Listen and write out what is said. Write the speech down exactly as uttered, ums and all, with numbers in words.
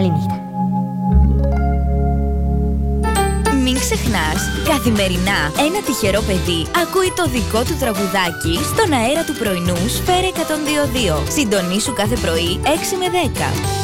Καληνύχτα. Μην ξεχνάς, καθημερινά ένα τυχερό παιδί ακούει το δικό του τραγουδάκι στον αέρα του πρωινού Σφαίρα εκατόν δύο κόμμα δύο. Συντονίσου κάθε πρωί έξι με δέκα.